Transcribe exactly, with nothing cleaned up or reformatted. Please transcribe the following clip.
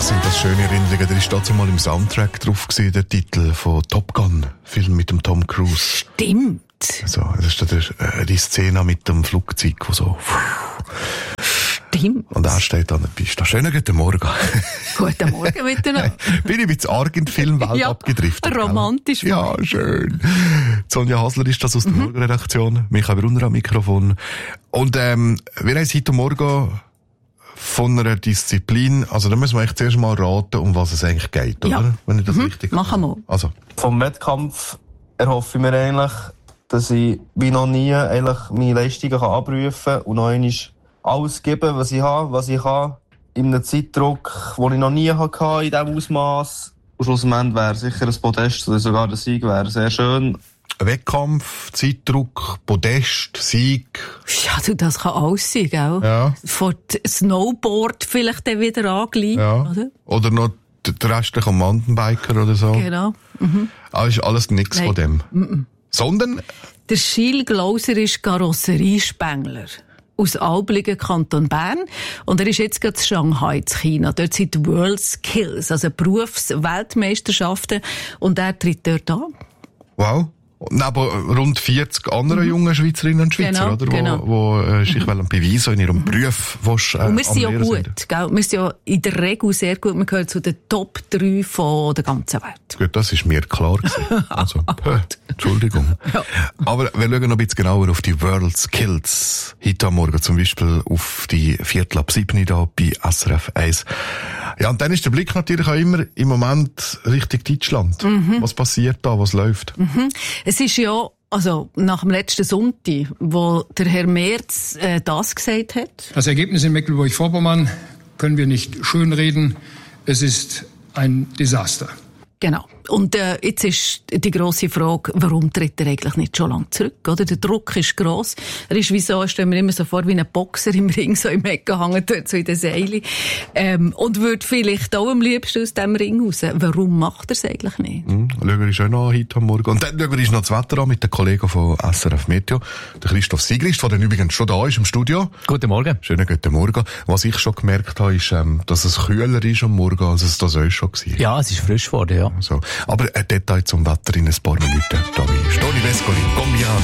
sind das schöne Erinnerungen. Der ist dazu mal im Soundtrack drauf gewesen, der Titel von Top Gun, Film mit dem Tom Cruise. Stimmt. So, das ist der, äh, die Szene mit dem Flugzeug, wo so... Stimmt. Und er steht an der Piste. Schönen guten Morgen. Guten Morgen miteinander. Bin ich ein bisschen arg in die Filmwelt ja, abgedriftet. Romantisch. Gell? Ja, schön. Sonja Hasler ist das aus der mhm. Morgenredaktion. Michael Brunner am Mikrofon. Und ähm, wir haben heute Morgen von einer Disziplin, also da müssen wir echt zuerst mal raten, um was es eigentlich geht, oder? Ja. Wenn ich das mhm. richtig Machen wir. Also. Vom Wettkampf erhoffe ich mir eigentlich, dass ich wie noch nie eigentlich meine Leistungen kann abrufen kann und noch einmal alles geben, was ich habe, was ich kann, in einem Zeitdruck, den ich noch nie hatte, in diesem Ausmaß. Und schlussendlich wäre sicher ein Podest oder sogar der Sieg wäre sehr schön. Wettkampf, Zeitdruck, Podest, Sieg. Ja, du, das kann alles sein, gell? Ja. Von Snowboard vielleicht dann wieder angleichen, ja. oder? Oder noch der restliche Mountainbiker oder so. Genau. Mhm. Aber ist alles nichts von dem. Mhm. Sondern? Der Gilles Glauser ist Karosseriespengler aus Albligen, Kanton Bern. Und er ist jetzt gerade in Shanghai, in China. Dort sind die World Skills, also Berufsweltmeisterschaften. Und er tritt dort an. Wow. Neben rund vierzig anderen mhm. jungen Schweizerinnen und Schweizer, genau, oder? Genau. Wo, wo äh, sich mhm. beweisen in ihrem Beruf, wo äh, und wir sind ja gut, gell? Wir sind ja in der Regel sehr gut. Wir gehören zu den Top drei von der ganzen Welt. Gut, das ist mir klar gewesen. Also, äh, Entschuldigung. Ja. Aber wir schauen noch ein bisschen genauer auf die World Skills. Heute am Morgen zum Beispiel auf die Viertel ab sieben da bei S R F eins. Ja, und dann ist der Blick natürlich auch immer im Moment Richtung Deutschland. Mhm. Was passiert da? Was läuft? Mhm. Es ist ja, also nach dem letzten Sonntag, wo der Herr Merz äh, das gesagt hat. Das Ergebnis in Mecklenburg-Vorpommern können wir nicht schönreden. Es ist ein Desaster. Genau. Und äh, jetzt ist die grosse Frage, warum tritt er eigentlich nicht schon lange zurück? Oder? Der Druck ist gross. Er ist wie so, stellen wir immer so vor, wie ein Boxer im Ring, so im Ecken hängen, dort so in den Seilen. Ähm, und würde vielleicht auch am liebsten aus dem Ring raus. Warum macht er es eigentlich nicht? Mhm. Schauen wir uns auch noch heute am Morgen. Und dann schauen wir uns noch das Wetter an mit den Kollegen von S R F Meteo. Der Christoph Sigrist, der übrigens schon da ist im Studio. Guten Morgen. Schönen guten Morgen. Was ich schon gemerkt habe, ist, ähm, dass es kühler ist am Morgen, als es das auch schon war. Ja, es ist frisch geworden, ja. So. Aber ein Detail zum Wetter in ein paar Minuten. Da bin ich. Toni Vescoli, komm ja.